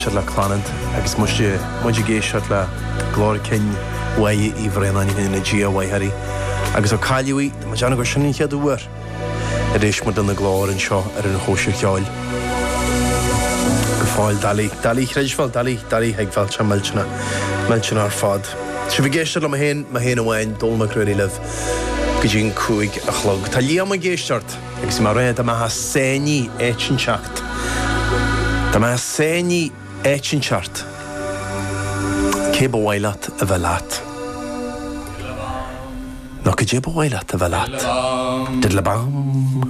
le clanad agus muiste géisiart le glór cin waí í bhréanaí na dia waitharí agus ó cáiliúí ma deanna go sinna cheadúir a rééis mar donna glór an seo ar an chóisiir cheáil go fáil dalí chreidsfáil dalí heag fáil se milltena ar fad si bhí géisiart le ma héana amháin dul na cruirí leh go dtín cúig a chlog Tá líam a géisiart agus mar réad a maitha séní éitin seacht Tá maitha séní éitin seart cé bhhaileat a bheith leat nó go dé bhhaileat a bheith leat Did le bam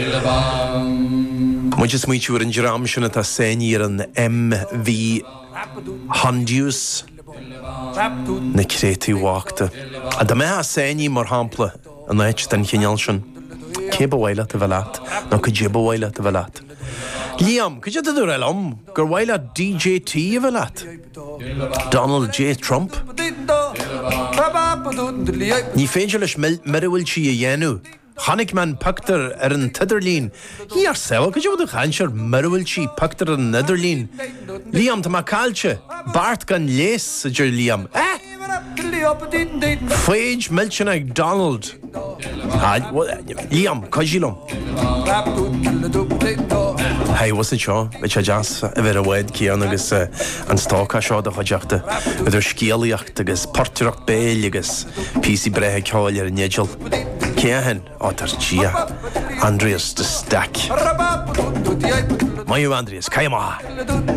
Mu just muitiúir an ddram sinna tá séní ar an MV Hondiús na créití bháachta a dá maitha séní mar hampla an éit den chineal sin cé bhhaileat a bheith leat nó go dé bhhaileat a bheith leat Liam, could you do the realm? Gorwaila DJT of a lot. Donald J. Trump. Ní féidirlis merhfuil si a dhéanú. Chanig man pactar ar an Tiderlín. Í ar seva, could you do chansir merhfuil si pactar an Niderlín? Liam, tá ma calche. Bart gan lés a djur Liam. Féid milchanag Donald. Liam, cajilum. Hey, wasn't sure? Which I just a bit of wed Kian agus an stalka shot of hajachta. With her skieliacht agus portirach bail agus PC brehe kawler nigel. Kiahen otter chia. Andreas the stack. Mayu Andreas, kaima.